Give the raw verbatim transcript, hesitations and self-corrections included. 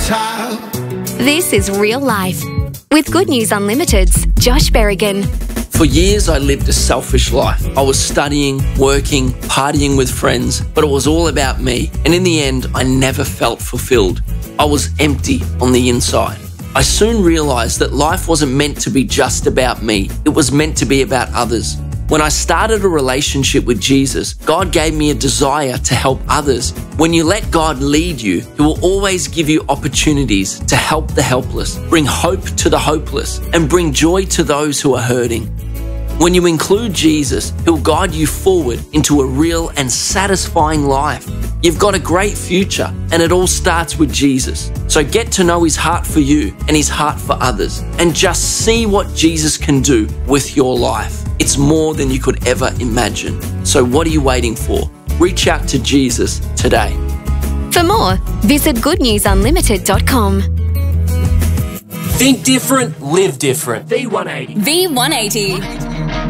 child. This is Real Life with Good News Unlimited's Josh Berrigan. For years, I lived a selfish life. I was studying, working, partying with friends, but it was all about me. And in the end, I never felt fulfilled. I was empty on the inside. I soon realized that life wasn't meant to be just about me. It was meant to be about others. When I started a relationship with Jesus, God gave me a desire to help others. When you let God lead you, He will always give you opportunities to help the helpless, bring hope to the hopeless, and bring joy to those who are hurting. When you include Jesus, He'll guide you forward into a real and satisfying life. You've got a great future, and it all starts with Jesus. So get to know His heart for you and His heart for others, and just see what Jesus can do with your life. It's more than you could ever imagine. So what are you waiting for? Reach out to Jesus today. For more, visit good news unlimited dot com. Think different, live different. V one eighty. V one eighty.